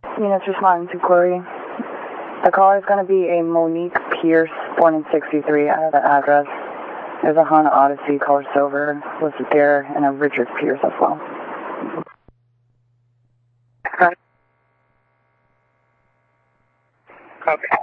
Units responding to query. The caller is going to be a Monique Pierce, born in 63, out of that address. There's a Honda Odyssey color silver listed there, and a Richard Pierce as well. Okay.